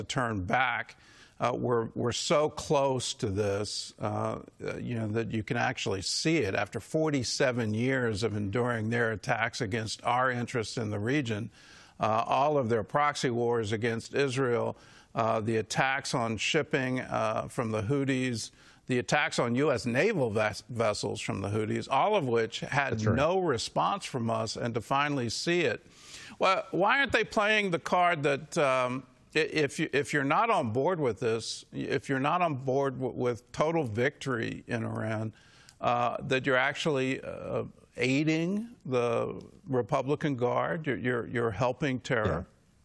to turn back. We're so close to this, that you can actually see it. After 47 years of enduring their attacks against our interests in the region, all of their proxy wars against Israel, the attacks on shipping from the Houthis, the attacks on U.S. naval vessels from the Houthis, all of which had no response from us, and to finally see it. Well, why aren't they playing the card that if you're not on board with this, if you're not on board with total victory in Iran, that you're actually aiding the Republican Guard, you're helping terror?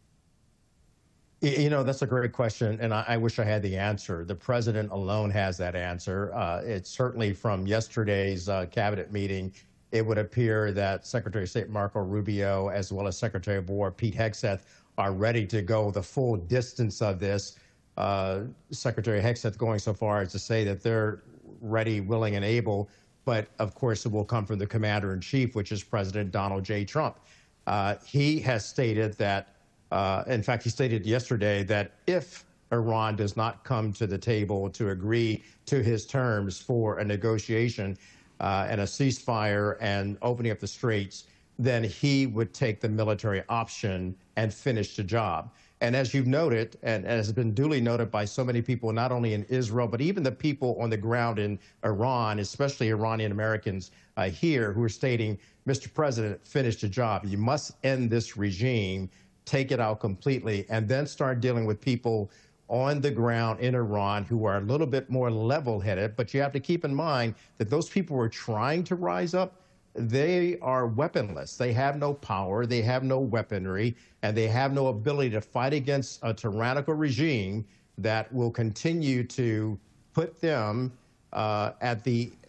Yeah. That's a great question, and I wish I had the answer. The president alone has that answer. It's certainly from yesterday's cabinet meeting. It would appear that Secretary of State Marco Rubio, as well as Secretary of War Pete Hegseth, are ready to go the full distance of this. Secretary Hegseth going so far as to say that they're ready, willing, and able, but of course it will come from the commander-in-chief, which is President Donald J. Trump. He has stated that, in fact, he stated yesterday that if Iran does not come to the table to agree to his terms for a negotiation and a ceasefire and opening up the straits, then he would take the military option and finish the job. And as you've noted, and has been duly noted by so many people, not only in Israel, but even the people on the ground in Iran, especially Iranian Americans here, who are stating, Mr. President, finish the job. You must end this regime, take it out completely, and then start dealing with people on the ground in Iran who are a little bit more level-headed. But you have to keep in mind that those people who are trying to rise up, they are weaponless. They have no power, they have no weaponry, and they have no ability to fight against a tyrannical regime that will continue to put them put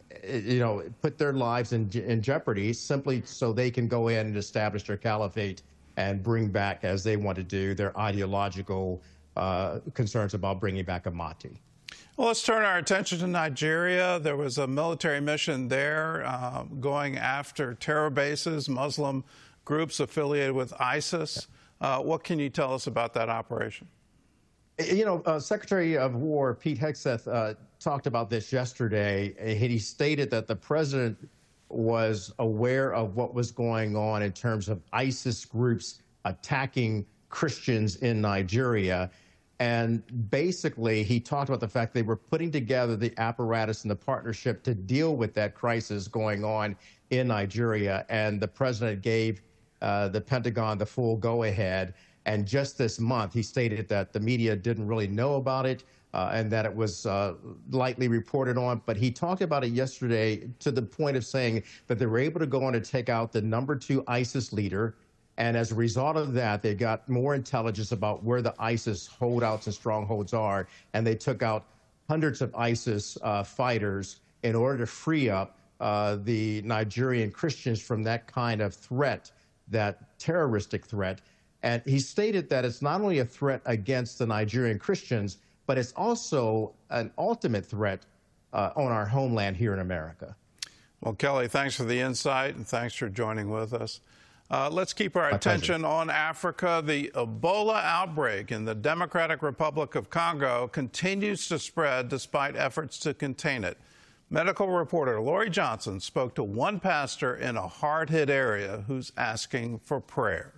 their lives in jeopardy simply so they can go in and establish their caliphate and bring back, as they want to do, their ideological concerns about bringing back a Mahdi. Well, let's turn our attention to Nigeria. There was a military mission there going after terror bases, Muslim groups affiliated with ISIS. What can you tell us about that operation? Secretary of War Pete Hegseth talked about this yesterday. He stated that the president was aware of what was going on in terms of ISIS groups attacking Christians in Nigeria. And basically, he talked about the fact they were putting together the apparatus and the partnership to deal with that crisis going on in Nigeria. And the president gave the Pentagon the full go-ahead. And just this month, he stated that the media didn't really know about it and that it was lightly reported on. But he talked about it yesterday to the point of saying that they were able to go on to take out the #2 ISIS leader. And as a result of that, they got more intelligence about where the ISIS holdouts and strongholds are. And they took out hundreds of ISIS fighters in order to free up the Nigerian Christians from that kind of threat, that terroristic threat. And he stated that it's not only a threat against the Nigerian Christians, but it's also an ultimate threat on our homeland here in America. Well, Kelly, thanks for the insight and thanks for joining with us. Let's keep our attention on Africa. The Ebola outbreak in the Democratic Republic of Congo continues to spread despite efforts to contain it. Medical reporter Lori Johnson spoke to one pastor in a hard-hit area who's asking for prayer.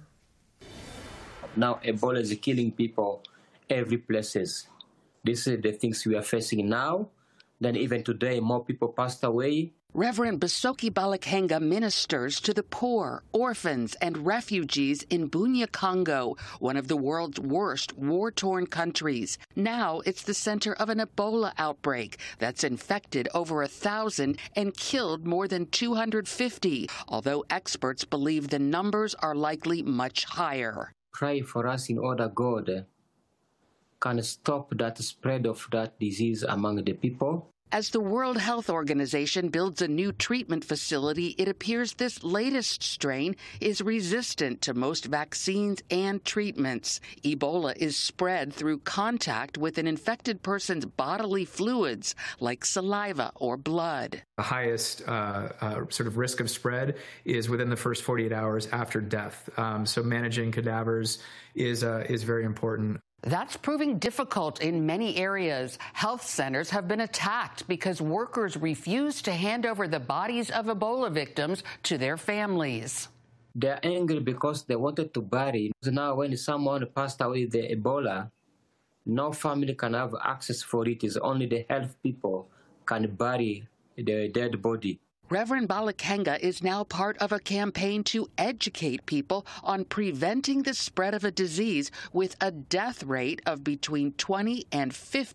Now Ebola is killing people every places. This is the things we are facing now. Then even today, more people passed away. Reverend Basoki Balakhenga ministers to the poor, orphans, and refugees in Bunia, Congo, one of the world's worst war-torn countries. Now it's the center of an Ebola outbreak that's infected over 1,000 and killed more than 250, although experts believe the numbers are likely much higher. Pray for us in order God can stop that spread of that disease among the people. As the World Health Organization builds a new treatment facility, it appears this latest strain is resistant to most vaccines and treatments. Ebola is spread through contact with an infected person's bodily fluids, like saliva or blood. The highest sort of risk of spread is within the first 48 hours after death. So managing cadavers is very important. That's proving difficult in many areas. Health centers have been attacked because workers refuse to hand over the bodies of Ebola victims to their families. They're angry because they wanted to bury. Now, when someone passed away with the Ebola, no family can have access for it. It's only the health people can bury the dead body. Reverend Balakenga is now part of a campaign to educate people on preventing the spread of a disease with a death rate of between 20 and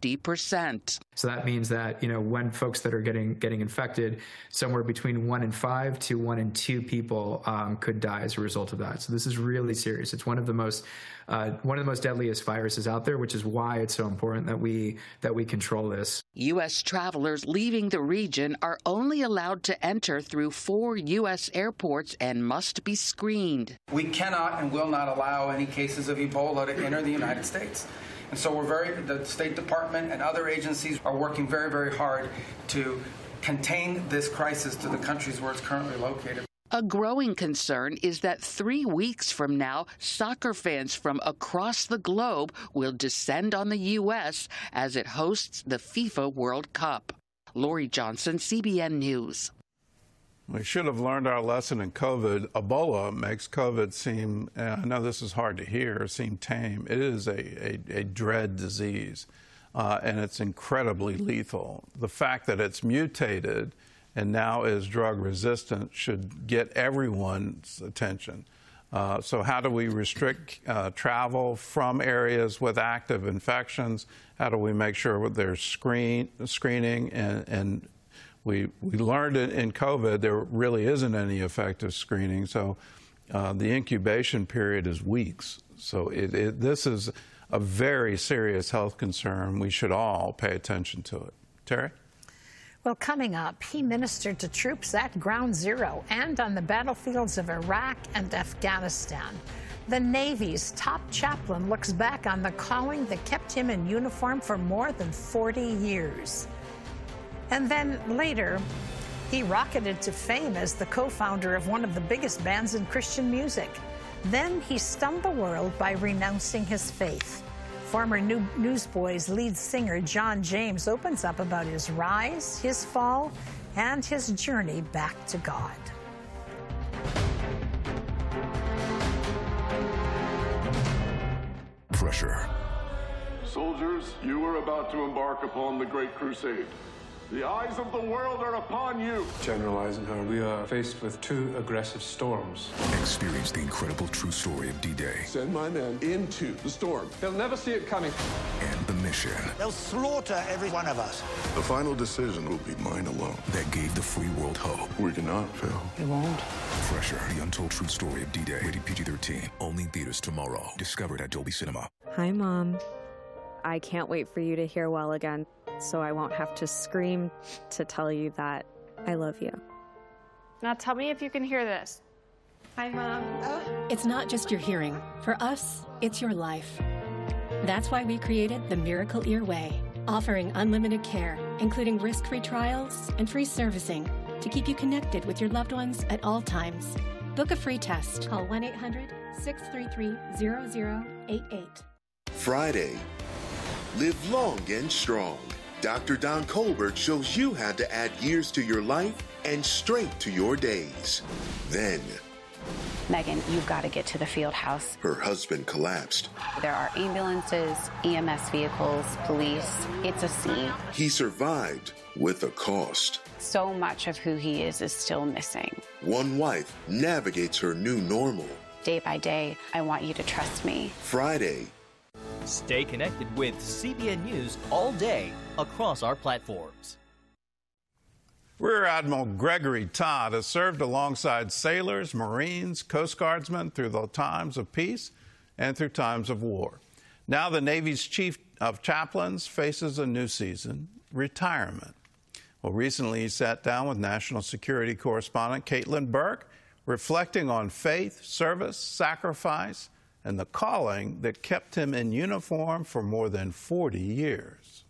50%. So that means that, when folks that are getting infected, somewhere between 1 in 5 to 1 in 2 people could die as a result of that. So this is really serious. It's one of the most deadliest viruses out there, which is why it's so important that we control this. U.S. travelers leaving the region are only allowed to enter through 4 U.S. airports and must be screened. We cannot and will not allow any cases of Ebola to enter the United States. And so the State Department and other agencies are working very, very hard to contain this crisis to the countries where it's currently located. A growing concern is that 3 weeks from now, soccer fans from across the globe will descend on the U.S. as it hosts the FIFA World Cup. Lori Johnson, CBN News. We should have learned our lesson in COVID. Ebola makes COVID seem, I know this is hard to hear, seem tame. It is a dread disease, and it's incredibly lethal. The fact that it's mutated and now is drug resistant should get everyone's attention. So how do we restrict travel from areas with active infections? How do we make sure there's screening? And we learned in COVID there really isn't any effective screening. So the incubation period is weeks. So this is a very serious health concern. We should all pay attention to it. Terry? Well, coming up, he ministered to troops at Ground Zero and on the battlefields of Iraq and Afghanistan. The Navy's top chaplain looks back on the calling that kept him in uniform for more than 40 years. And then later, he rocketed to fame as the co-founder of one of the biggest bands in Christian music. Then he stunned the world by renouncing his faith. Former Newsboys lead singer John James opens up about his rise, his fall, and his journey back to God. Pressure. Soldiers, you are about to embark upon the Great Crusade. The eyes of the world are upon you. General Eisenhower, we are faced with 2 aggressive storms. Experience the incredible true story of D-Day. Send my men into the storm. They'll never see it coming. And the mission. They'll slaughter every one of us. The final decision will be mine alone. That gave the free world hope. We cannot fail. It won't. Pressure. The untold true story of D-Day. Rated PG-13. Only in theaters tomorrow. Discovered at Dolby Cinema. Hi, Mom. I can't wait for you to hear well again, so I won't have to scream to tell you that I love you. Now tell me if you can hear this. Hi, Mom. It's not just your hearing. For us, it's your life. That's why we created the Miracle Ear Way, offering unlimited care, including risk-free trials and free servicing to keep you connected with your loved ones at all times. Book a free test. Call 1-800-633-0088. Friday. Live long and strong. Dr. Don Colbert shows you how to add years to your life and strength to your days. Then, Megan, you've got to get to the field house. Her husband collapsed. There are ambulances, EMS vehicles, police. It's a scene. He survived with a cost. So much of who he is still missing. One wife navigates her new normal. Day by day, I want you to trust me. Friday. Stay connected with CBN News all day across our platforms. Rear Admiral Gregory Todd has served alongside sailors, Marines, Coast Guardsmen through the times of peace and through times of war. Now the Navy's Chief of Chaplains faces a new season, retirement. Well, recently he sat down with national security correspondent Caitlin Burke, reflecting on faith, service, sacrifice, and the calling that kept him in uniform for more than 40 years.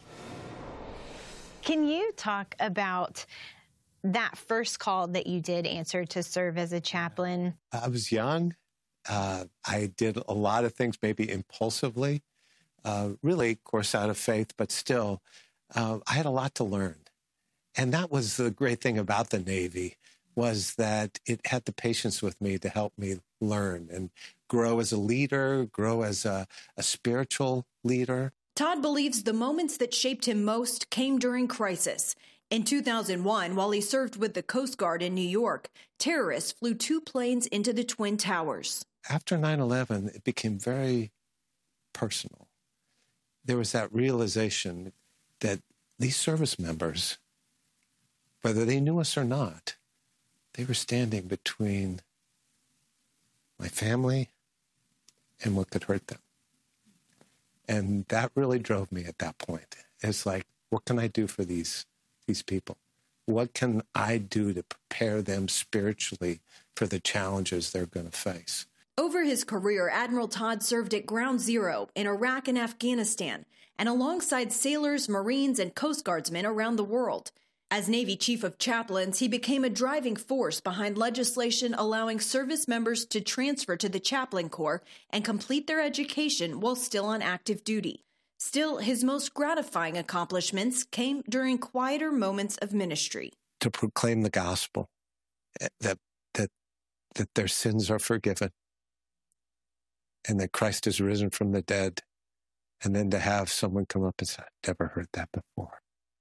Can you talk about that first call that you did answer to serve as a chaplain? I was young. I did a lot of things maybe impulsively. really, of course, out of faith, but still, I had a lot to learn. And that was the great thing about the Navy, was that it had the patience with me to help me learn and grow as a leader, grow as a spiritual leader. Todd believes the moments that shaped him most came during crisis. In 2001, while he served with the Coast Guard in New York, terrorists flew 2 planes into the Twin Towers. After 9/11, it became very personal. There was that realization that these service members, whether they knew us or not, they were standing between my family and what could hurt them. And that really drove me at that point. It's like, what can I do for these people? What can I do to prepare them spiritually for the challenges they're going to face? Over his career, Admiral Todd served at Ground Zero in Iraq and Afghanistan, and alongside sailors, Marines, and Coast Guardsmen around the world. As Navy Chief of Chaplains, he became a driving force behind legislation allowing service members to transfer to the Chaplain Corps and complete their education while still on active duty. Still, his most gratifying accomplishments came during quieter moments of ministry. To proclaim the gospel, that their sins are forgiven, and that Christ is risen from the dead, and then to have someone come up and say, "I've never heard that before."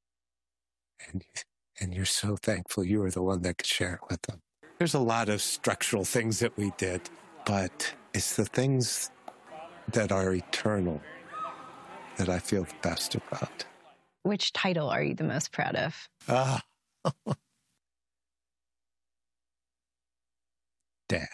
And you're so thankful you were the one that could share it with them. There's a lot of structural things that we did, but it's the things that are eternal that I feel the best about. Which title are you the most proud of? Dad.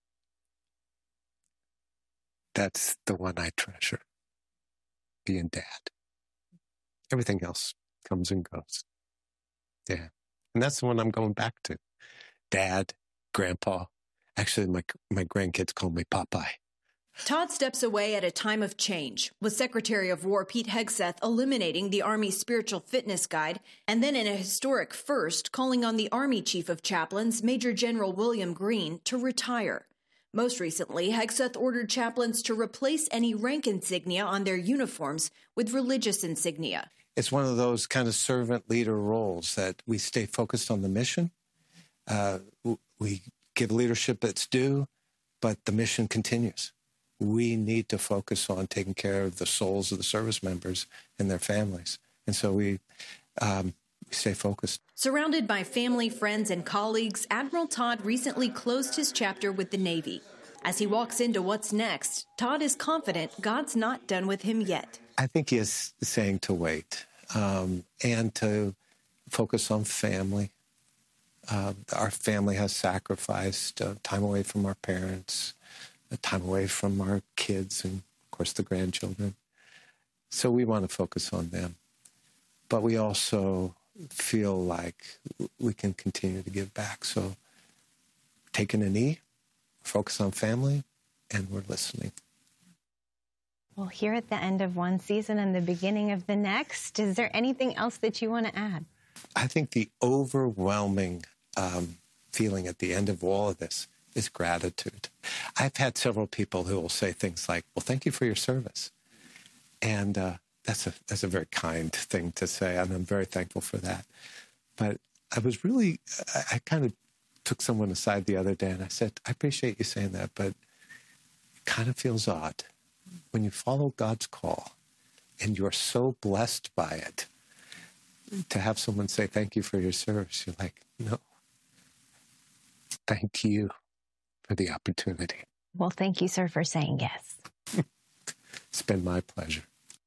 That's the one I treasure, being dad. Everything else comes and goes. Yeah. And that's the one I'm going back to. Dad, Grandpa. Actually, my grandkids call me Popeye. Todd steps away at a time of change, with Secretary of War Pete Hegseth eliminating the Army Spiritual Fitness Guide, and then in a historic first, calling on the Army Chief of Chaplains, Major General William Green, to retire. Most recently, Hegseth ordered chaplains to replace any rank insignia on their uniforms with religious insignia. It's one of those kind of servant leader roles that we stay focused on the mission. We give leadership its due, but the mission continues. We need to focus on taking care of the souls of the service members and their families. And so we stay focused. Surrounded by family, friends, and colleagues, Admiral Todd recently closed his chapter with the Navy. As he walks into what's next, Todd is confident God's not done with him yet. I think he is saying to wait and to focus on family. Our family has sacrificed time away from our parents, time away from our kids, and, of course, the grandchildren. So we want to focus on them. But we also feel like we can continue to give back. So taking a knee, focus on family, and we're listening. Well, here at the end of one season and the beginning of the next, is there anything else that you want to add? I think the overwhelming feeling at the end of all of this is gratitude. I've had several people who will say things like, "Well, thank you for your service." And that's a very kind thing to say, and I'm very thankful for that. But I kind of took someone aside the other day, and I said, "I appreciate you saying that, but it kind of feels odd. When you follow God's call and you're so blessed by it, to have someone say thank you for your service," you're like, "No, thank you for the opportunity." Well, thank you, sir, for saying yes. It's been my pleasure.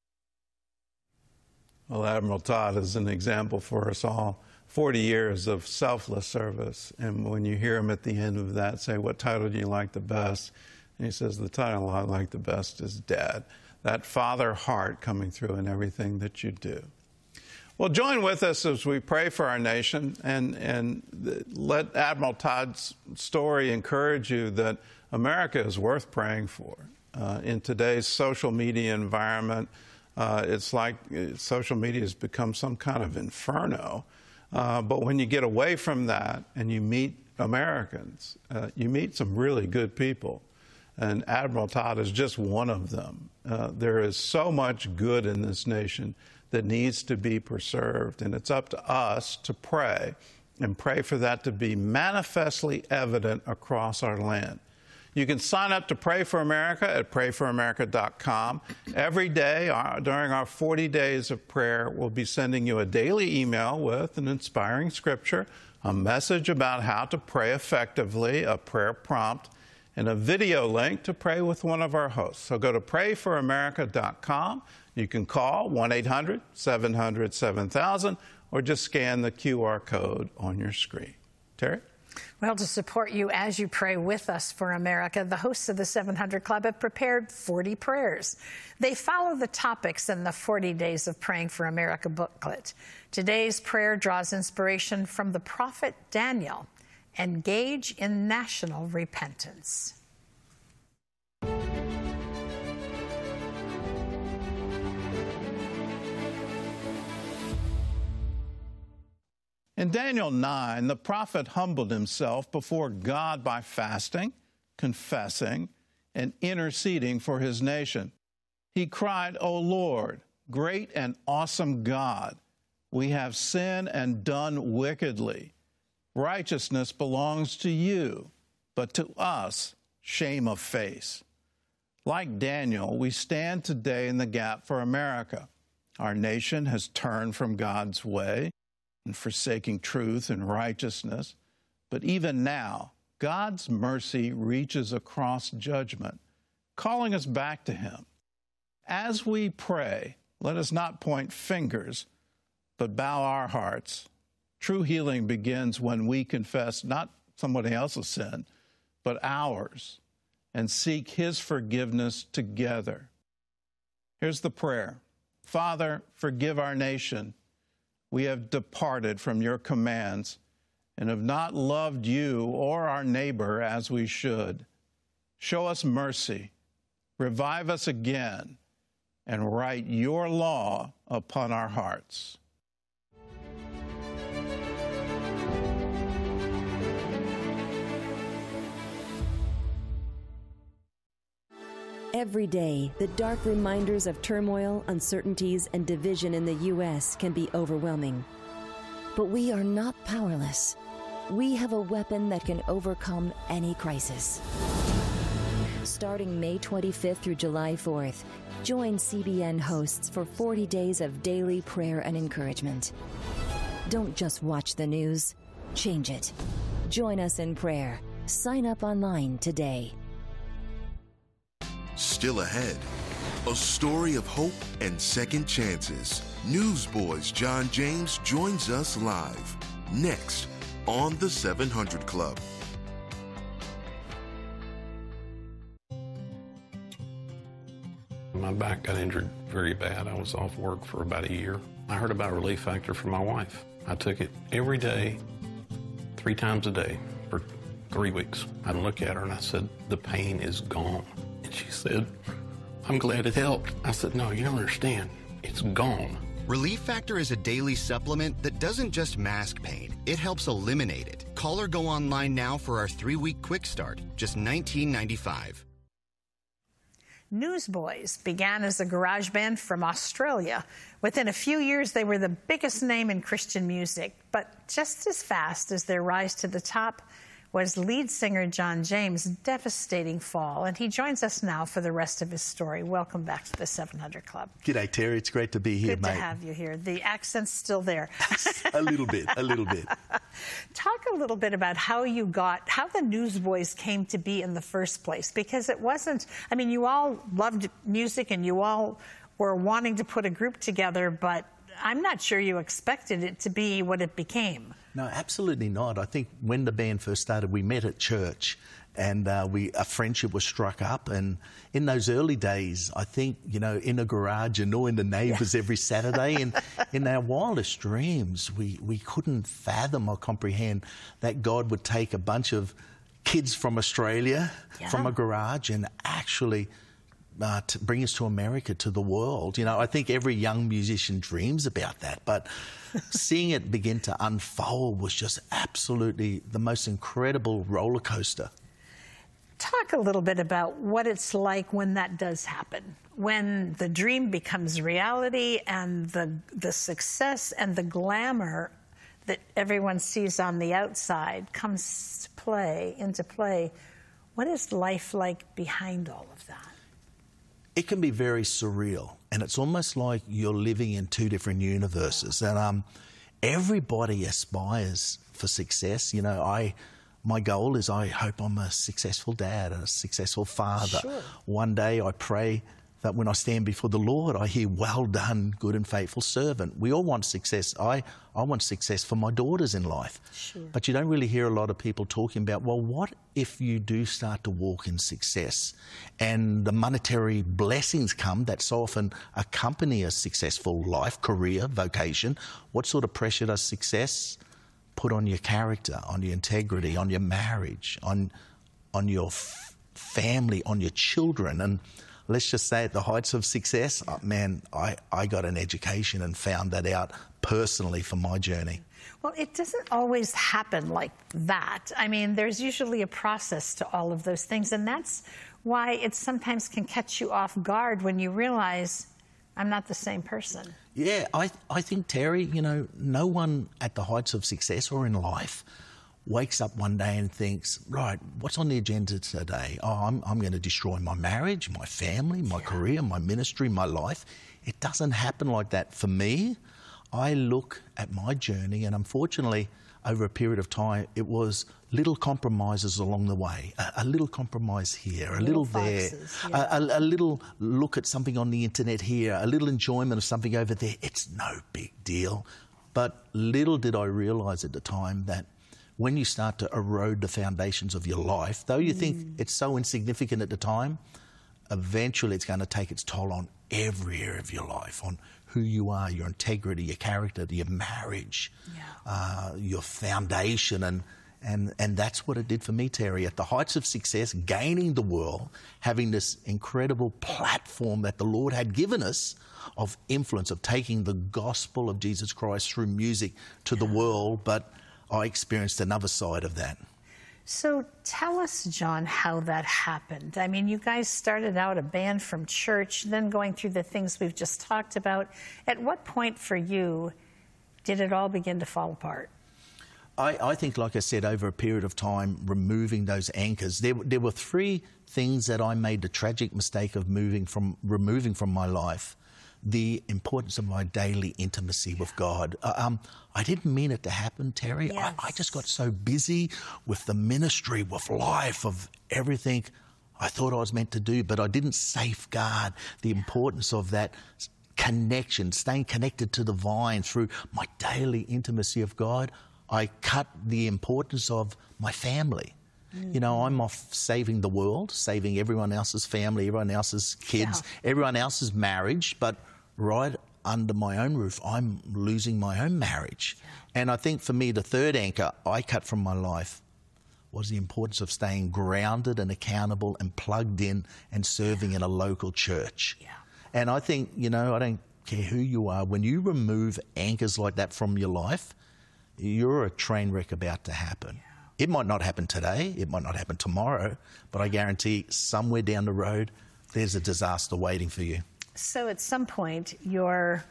Well, Admiral Todd is an example for us all. 40 years of selfless service. And when you hear him at the end of that say, "What title do you like the best?" And he says, "The title I like the best is Dad." That father heart coming through in everything that you do. Well, join with us as we pray for our nation and let Admiral Todd's story encourage you that America is worth praying for. In today's social media environment, it's like social media has become some kind of inferno. But when you get away from that and you meet Americans, you meet some really good people. And Admiral Todd is just one of them. There is so much good in this nation that needs to be preserved, and it's up to us to pray and pray for that to be manifestly evident across our land. You can sign up to Pray for America at prayforamerica.com. Every day during our 40 days of prayer, we'll be sending you a daily email with an inspiring scripture, a message about how to pray effectively, a prayer prompt, and a video link to pray with one of our hosts. So go to prayforamerica.com. You can call 1-800-700-7000 or just scan the QR code on your screen. Terry? Well, to support you as you pray with us for America, the hosts of the 700 Club have prepared 40 prayers. They follow the topics in the 40 Days of Praying for America booklet. Today's prayer draws inspiration from the prophet Daniel. Engage in national repentance. In Daniel 9, the prophet humbled himself before God by fasting, confessing, and interceding for his nation. He cried, "O Lord, great and awesome God, we have sinned and done wickedly. Righteousness belongs to you, but to us shame of face." Like Daniel, we stand today in the gap for America. Our nation has turned from God's way and forsaking truth and righteousness. But even now, God's mercy reaches across judgment, calling us back to him. As we pray, let us not point fingers, but bow our hearts. True healing begins when we confess not somebody else's sin, but ours, and seek his forgiveness together. Here's the prayer. Father, forgive our nation. We have departed from your commands and have not loved you or our neighbor as we should. Show us mercy, revive us again, and write your law upon our hearts. Every day, the dark reminders of turmoil, uncertainties, and division in the U.S. can be overwhelming. But we are not powerless. We have a weapon that can overcome any crisis. Starting May 25th through July 4th, join CBN hosts for 40 days of daily prayer and encouragement. Don't just watch the news, change it. Join us in prayer. Sign up online today. Still ahead, a story of hope and second chances. Newsboys John James joins us live next on the 700 Club. My back got injured very bad. I was off work for about a year. I heard about Relief Factor from my wife. I took it every day, 3 times a day for 3 weeks. I'd look at her and I said, "The pain is gone." And she said, "I'm glad it helped." I said, "No, you don't understand. It's gone." Relief Factor is a daily supplement that doesn't just mask pain, it helps eliminate it. Call or go online now for our 3-week quick start, just $19.95. Newsboys began as a garage band from Australia. Within a few years, they were the biggest name in Christian music. But just as fast as their rise to the top was lead singer John James' devastating fall. And he joins us now for the rest of his story. Welcome back to the 700 Club. G'day, Terry. It's great to be here, Good mate. to have you here. The accent's still there. A little bit. Talk a little bit about how the Newsboys came to be in the first place, because it wasn't, I mean, you all loved music and you all were wanting to put a group together, but I'm not sure you expected it to be what it became. No, absolutely not. I think when the band first started, we met at church and a friendship was struck up. And in those early days, I think, in a garage, annoying the neighbours every Saturday. And in our wildest dreams, we couldn't fathom or comprehend that God would take a bunch of kids from Australia, from a garage, and actually to bring us to America, to the world. I think every young musician dreams about that, but seeing it begin to unfold was just absolutely the most incredible roller coaster. Talk a little bit about what it's like when that does happen, when the dream becomes reality and the success and the glamour that everyone sees on the outside comes into play. What is life like behind all of that? It can be very surreal, and it's almost like you're living in two different universes. And everybody aspires for success. You know, my goal is I hope I'm a successful dad, a successful father. Sure. One day I pray that when I stand before the Lord, I hear, well done, good and faithful servant. We all want success. I want success for my daughters in life. Sure. But you don't really hear a lot of people talking about, well, what if you do start to walk in success and the monetary blessings come that so often accompany a successful life, career, vocation? What sort of pressure does success put on your character, on your integrity, on your marriage, on your family, on your children? And let's just say at the heights of success, man, I got an education and found that out personally for my journey. Well, it doesn't always happen like that. I mean, there's usually a process to all of those things, and that's why it sometimes can catch you off guard when you realize I'm not the same person. Yeah, I think, Terry, you know, no one at the heights of success or in life wakes up one day and thinks, right, what's on the agenda today? Oh, I'm going to destroy my marriage, my family, my career, my ministry, my life. It doesn't happen like that for me. I look at my journey, and unfortunately, over a period of time, it was little compromises along the way. A little compromise here, a little there, a little look at something on the internet here, a little enjoyment of something over there. It's no big deal. But little did I realise at the time that when you start to erode the foundations of your life, though you think it's so insignificant at the time, eventually it's going to take its toll on every area of your life, on who you are, your integrity, your character, your marriage, your foundation. And that's what it did for me, Terry. At the heights of success, gaining the world, having this incredible platform that the Lord had given us of influence, of taking the gospel of Jesus Christ through music to the world, but I experienced another side of that. So tell us, John, how that happened. I mean, you guys started out a band from church, then going through the things we've just talked about. At what point for you did it all begin to fall apart? I think, like I said, over a period of time, removing those anchors, there were three things that I made the tragic mistake of removing from my life. The importance of my daily intimacy with God. I didn't mean it to happen, Terry. Yes. I just got so busy with the ministry, with life, of everything I thought I was meant to do, but I didn't safeguard the importance of that connection, staying connected to the vine through my daily intimacy of God. I cut the importance of my family. You know, I'm off saving the world, saving everyone else's family, everyone else's kids, everyone else's marriage, but right under my own roof, I'm losing my own marriage. And I think for me, the third anchor I cut from my life was the importance of staying grounded and accountable and plugged in and serving in a local church. And I think, you know, I don't care who you are, when you remove anchors like that from your life, you're a train wreck about to happen. It might not happen today, it might not happen tomorrow, but I guarantee somewhere down the road, there's a disaster waiting for you. So at some point, your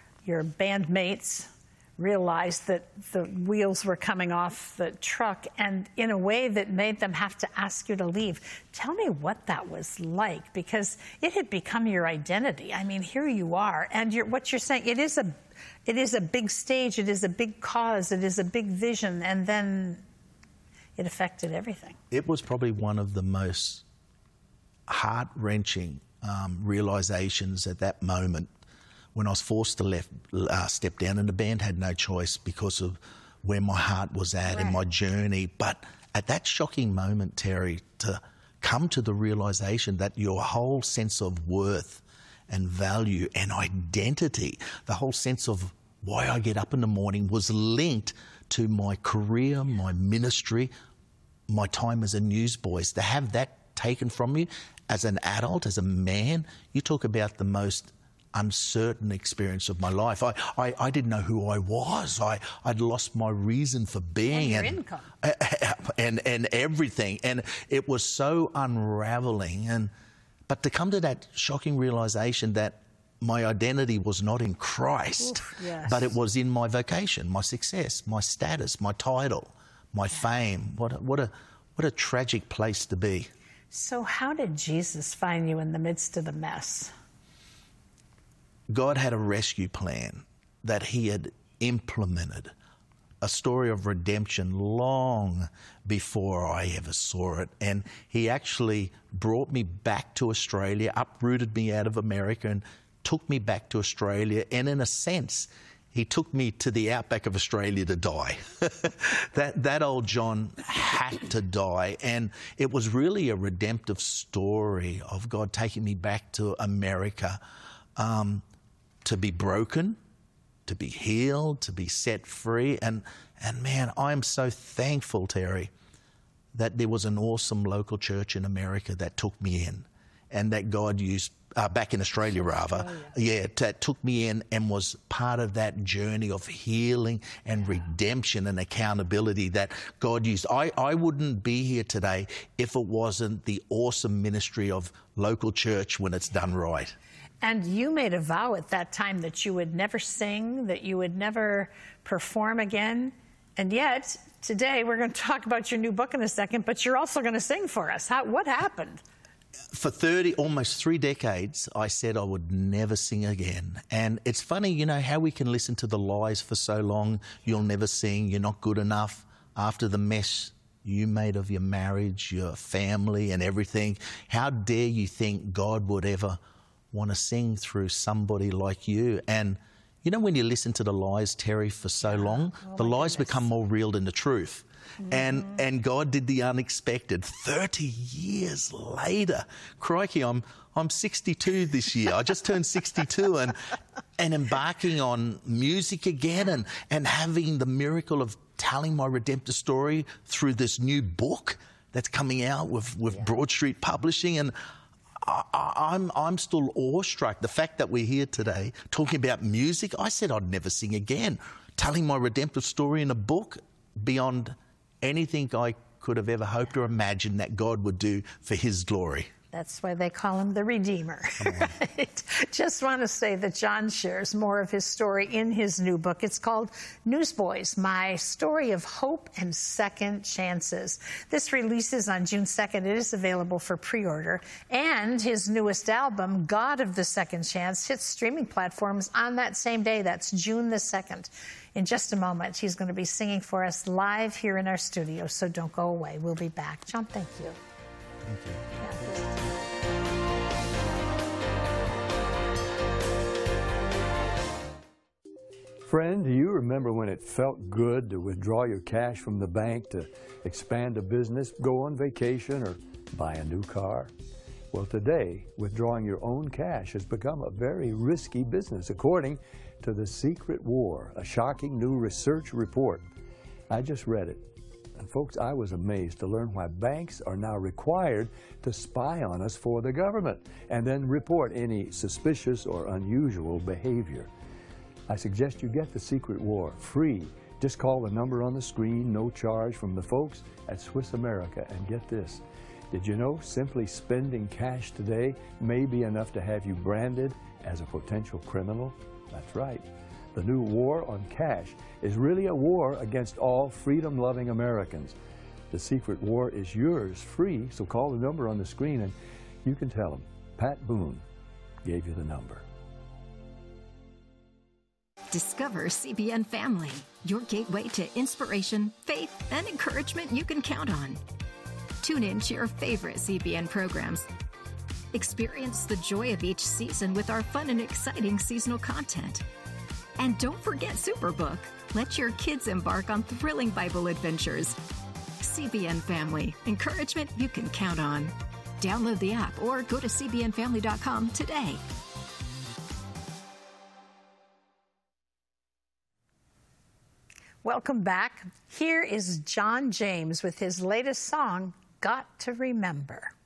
bandmates realized that the wheels were coming off the truck, and in a way that made them have to ask you to leave. Tell me what that was like, because it had become your identity. I mean, here you are, and what you're saying, it is a big stage, it is a big cause, it is a big vision, and then it affected everything. It was probably one of the most heart-wrenching realizations at that moment when I was forced to step down, and the band had no choice because of where my heart was at in my journey. But at that shocking moment, Terry, to come to the realization that your whole sense of worth and value and identity, the whole sense of why I get up in the morning, was linked to my career, my ministry, my time as a newsboy. To have that taken from you as an adult, as a man, you talk about the most uncertain experience of my life. I didn't know who I was. I'd lost my reason for being. And your income. And everything. And it was so unraveling. But to come to that shocking realization that my identity was not in Christ, yes. but it was in my vocation, my success, my status, my title, my fame. What a tragic place to be. So how did Jesus find you in the midst of the mess? God had a rescue plan that he had implemented, a story of redemption long before I ever saw it. And he actually brought me back to Australia, uprooted me out of America and took me back to Australia. And in a sense, he took me to the outback of Australia to die. that old John had to die. And it was really a redemptive story of God taking me back to America to be broken, to be healed, to be set free. And man, I'm so thankful, Terry, that there was an awesome local church in America that took me in, and that God used, back in Australia rather, that took me in and was part of that journey of healing and redemption and accountability that God used. I wouldn't be here today if it wasn't the awesome ministry of local church when it's done right. And you made a vow at that time that you would never sing, that you would never perform again. And yet, today, we're going to talk about your new book in a second, but you're also going to sing for us. What happened? For almost 3 decades, I said I would never sing again. And it's funny, you know, how we can listen to the lies for so long. You'll never sing, you're not good enough. After the mess you made of your marriage, your family and everything, how dare you think God would ever want to sing through somebody like you? And you know, when you listen to the lies, Terry, for so long, the lies become more real than the truth. And God did the unexpected. 30 years later, crikey, I'm 62 this year. I just turned 62 and embarking on music again and having the miracle of telling my redemptive story through this new book that's coming out with Broad Street Publishing. And I'm still awestruck. The fact that we're here today talking about music, I said I'd never sing again. Telling my redemptive story in a book beyond anything I could have ever hoped or imagined that God would do for his glory. That's why they call him the Redeemer. Right. Just want to say that John shares more of his story in his new book. It's called Newsboys, My Story of Hope and Second Chances. This releases on June 2nd. It is available for pre-order. And his newest album, God of the Second Chance, hits streaming platforms on that same day. That's June the 2nd. In just a moment, he's going to be singing for us live here in our studio, so don't go away. We'll be back. John, thank you. Thank you. Friend, do you remember when it felt good to withdraw your cash from the bank to expand a business, go on vacation, or buy a new car? Well, today, withdrawing your own cash has become a very risky business, according to The Secret War, a shocking new research report. I just read it. And folks, I was amazed to learn why banks are now required to spy on us for the government and then report any suspicious or unusual behavior. I suggest you get The Secret War free. Just call the number on the screen, no charge, from the folks at Swiss America. And get this, did you know simply spending cash today may be enough to have you branded as a potential criminal? That's right. The new war on cash is really a war against all freedom-loving Americans. The Secret War is yours free, so call the number on the screen and you can tell them Pat Boone gave you the number. Discover CBN Family, your gateway to inspiration, faith, and encouragement you can count on. Tune in to your favorite CBN programs. Experience the joy of each season with our fun and exciting seasonal content. And don't forget Superbook. Let your kids embark on thrilling Bible adventures. CBN Family, encouragement you can count on. Download the app or go to cbnfamily.com today. Welcome back. Here is John James with his latest song, Got to Remember.